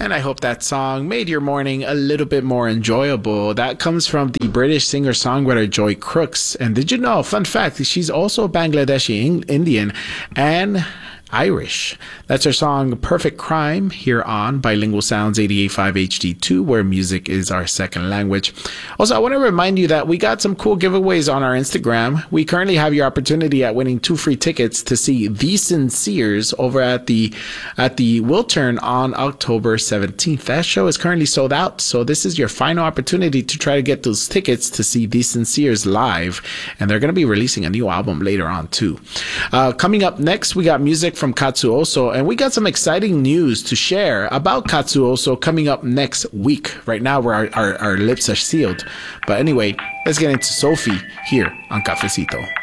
And I hope that song made your morning a little bit more enjoyable. That comes from the British singer-songwriter Joy Crooks. And did you know, fun fact, she's also Bangladeshi Indian and Irish. That's her song Perfect Crime here on Bilingual Sounds 88.5 HD2, where music is our second language. Also, I want to remind you that we got some cool giveaways on our Instagram. We currently have your opportunity at winning 2 free tickets to see The Sinceres over at the Wiltern on October 17th. That show is currently sold out, so this is your final opportunity to try to get those tickets to see The Sinceres live, and they're going to be releasing a new album later on too. Coming up next, we got music from Katsuoso, and we got some exciting news to share about Katsuoso coming up next week. Right now, where our lips are sealed. But anyway, let's get into Sophie here on Cafecito.